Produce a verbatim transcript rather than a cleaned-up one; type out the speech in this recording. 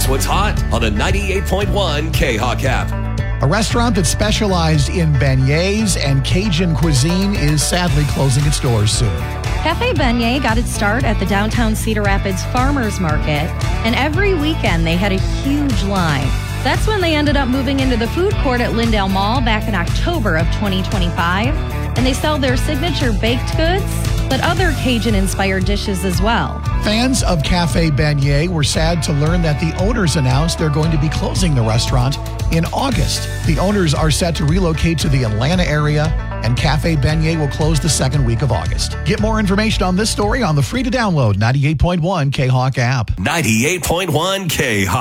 Here's what's hot on the ninety-eight point one K-Hawk app. A restaurant that specialized in beignets and Cajun cuisine is sadly closing its doors soon. Cafe Beignet got its start at the downtown Cedar Rapids Farmers Market, and every weekend they had a huge line. That's when they ended up moving into the food court at Lindale Mall back in October of twenty twenty-five, and they sell their signature baked goods, but other Cajun-inspired dishes as well. Fans of Cafe Beignet were sad to learn that the owners announced they're going to be closing the restaurant in August. The owners are set to relocate to the Atlanta area, and Cafe Beignet will close the second week of August. Get more information on this story on the free-to-download ninety-eight point one K-Hawk app. ninety-eight point one K-Hawk.